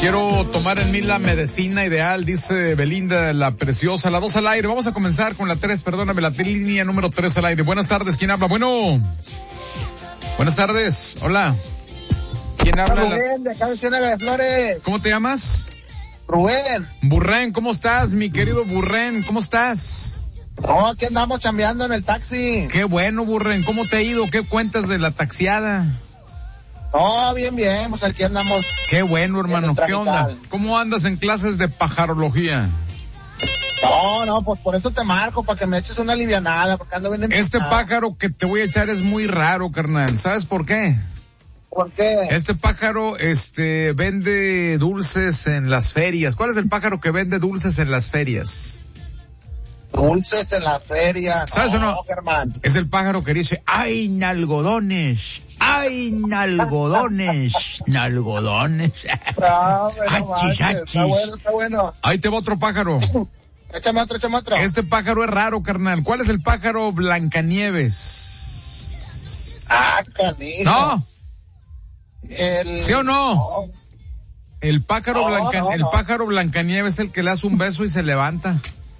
Quiero tomar en mí la medicina ideal, dice Belinda, la preciosa. La 2 al aire. Vamos a comenzar con la 3, perdóname, la línea número 3 al aire. Buenas tardes, ¿quién habla? Bueno. Buenas tardes, hola. ¿Quién habla? Rubén, de acá de Ciénaga de Flores. ¿Cómo te llamas? Rubén. Burren, ¿cómo estás, mi querido Burren? ¿Cómo estás? No, aquí andamos chambeando en el taxi. Qué bueno, Burren. ¿Cómo te ha ido? ¿Qué cuentas de la taxiada? No, bien, pues aquí andamos. Qué bueno, hermano. ¿Qué onda? ¿Cómo andas en clases de pajarología? No, pues por eso te marco, para que me eches una livianada, porque ando bien Este pájaro que te voy a echar es muy raro, carnal. ¿Sabes por qué? ¿Por qué? Este pájaro, vende dulces en las ferias. ¿Cuál es el pájaro que vende dulces en las ferias? Dulces en la feria. ¿Sabes o no? Germán. Es el pájaro que dice, ¡ay, nalgodones! ¡Ay, nalgodones! ¡Nalgodones! Achis. Está bueno. Ahí te va otro pájaro. Échame otro. Este pájaro es raro, carnal. ¿Cuál es el pájaro Blancanieves? Canijo. ¿No? ¿Sí o no? No. El pájaro el pájaro Blancanieves es el que le hace un beso y se levanta.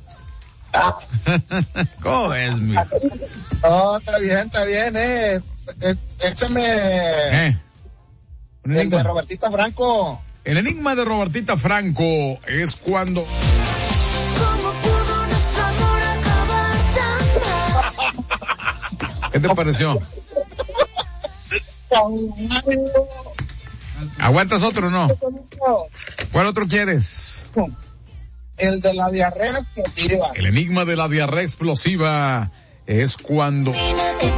¿Cómo ves, mi? No, está bien, échame el de Robertita Franco. El enigma de Robertita Franco es cuando... ¿Qué te pareció? ¿Aguantas otro o no? ¿Cuál otro quieres? El de la diarrea explosiva. El enigma de la diarrea explosiva es cuando... ¿Qué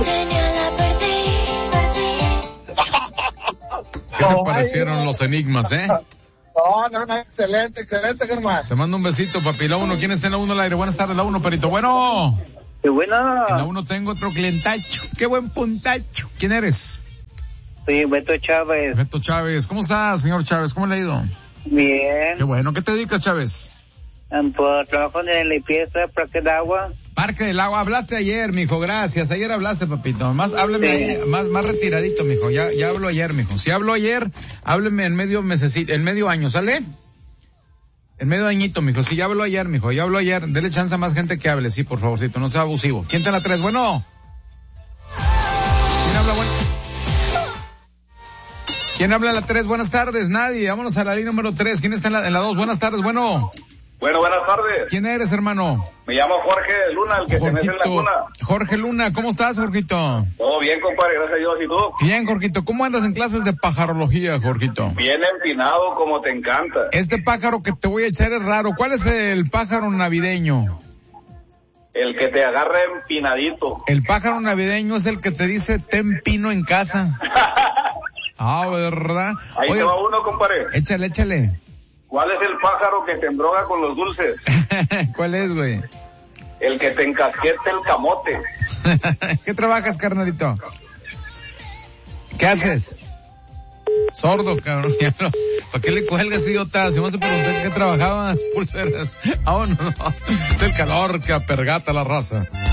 te parecieron los enigmas, No, excelente, Germán. Te mando un besito, papi. La 1, ¿quién está en la 1 al aire? Buenas tardes, la 1, perito. Bueno. Qué buena. En la 1 tengo otro clientacho. Qué buen puntacho. ¿Quién eres? Sí, Beto Chávez. Beto Chávez. ¿Cómo estás, señor Chávez? ¿Cómo le ha ido? Bien. Qué bueno. ¿Qué te dedicas, Chávez? Por trabajo en limpieza, Parque del Agua. Parque del Agua. Hablaste ayer, mijo. Gracias. Ayer hablaste, papito. Más, hábleme, sí. más retiradito, mijo. Ya hablo ayer, mijo. Si hablo ayer, hábleme en medio año, ¿sale? En medio añito, mijo. Si ya hablo ayer, mijo. Ya hablo ayer. Dele chance a más gente que hable, sí, por favorcito. No sea abusivo. ¿Quién está en la 3? Bueno. ¿Quién habla? Bueno. ¿Quién habla en la 3? Buenas tardes. Nadie. Vámonos a la línea número 3. ¿Quién está en la 2? Buenas tardes. Bueno. Bueno, buenas tardes. ¿Quién eres, hermano? Me llamo Jorge Luna, el que tenés en la cuna. Jorge Luna, ¿cómo estás, Jorgito? Todo bien, compadre, gracias a Dios. ¿Y tú? Bien, Jorgito. ¿Cómo andas en clases de pajarología, Jorgito? Bien empinado, como te encanta. Este pájaro que te voy a echar es raro. ¿Cuál es el pájaro navideño? El que te agarra empinadito. El pájaro navideño es el que te dice, ten pino en casa. ¿Verdad? Ahí te va uno, compadre. Échale. ¿Cuál es el pájaro que te embroga con los dulces? ¿Cuál es, güey? El que te encasqueta el camote. ¿Qué trabajas, carnalito? ¿Qué haces? Sordo, cabrón. ¿Para qué le cuelgas, idiota? Si vamos a preguntar qué trabajabas, pulseras. No. Es el calor que apergata la raza.